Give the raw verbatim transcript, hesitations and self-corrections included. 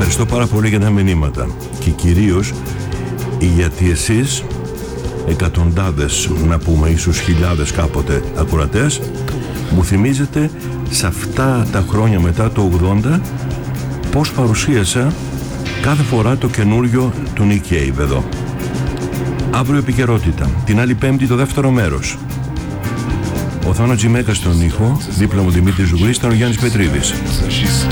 ευχαριστώ πάρα πολύ για τα μηνύματα και κυρίως γιατί εσείς, εκατοντάδες να πούμε, ίσως χιλιάδες κάποτε ακροατές, μου θυμίζετε σε αυτά τα χρόνια μετά το ογδόντα πώς παρουσίασα κάθε φορά το καινούριο του Nick Cave εδώ. Αύριο επικαιρότητα, την άλλη Πέμπτη το δεύτερο μέρος. Ο Θάνο Τζιμέκας στον ήχο, δίπλα μου Δημήτρης Ζουγρής, ήταν ο Γιάννης Πετρίδης.